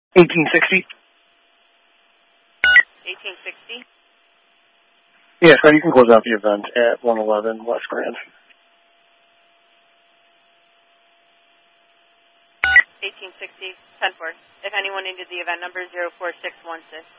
1860. 1860? Yeah, so you can close out the event at 111 West Grand. 1860, 10-4. If anyone needed the event number, 04616.